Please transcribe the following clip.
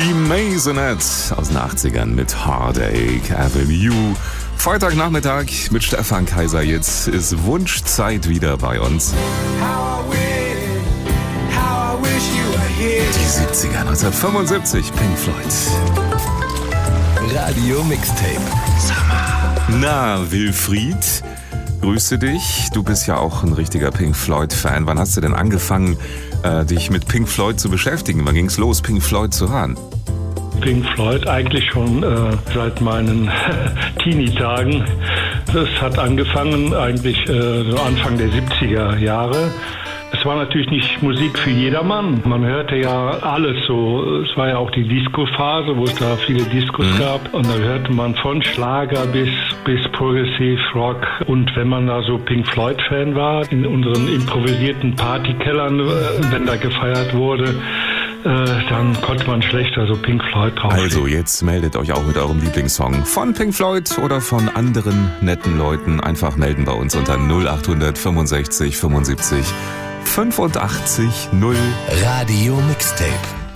Die Maisonettes aus den 80ern mit Heartache Avenue. Freitagnachmittag mit Stefan Kaiser. Jetzt ist Wunschzeit wieder bei uns. Die 70er, 1975, Pink Floyd. Radio Mixtape. Summer. Na, Wilfried, grüße dich. Du bist ja auch ein richtiger Pink Floyd-Fan. Wann hast du denn angefangen, dich mit Pink Floyd zu beschäftigen? Wann ging's los, Pink Floyd zu hören? Pink Floyd eigentlich schon seit meinen Teenie-Tagen. Das hat angefangen eigentlich so Anfang der 70er Jahre. Es war natürlich nicht Musik für jedermann. Man hörte ja alles so. Es war ja auch die Disco-Phase, wo es da viele Discos gab. Und da hörte man von Schlager bis Progressive Rock. Und wenn man da so Pink Floyd-Fan war, in unseren improvisierten Partykellern, wenn da gefeiert wurde, dann konnte man schlechter so Pink Floyd drauflegen. Also jetzt meldet euch auch mit eurem Lieblingssong von Pink Floyd oder von anderen netten Leuten. Einfach melden bei uns unter 0800 65 75 85 0. Radio Mixtape.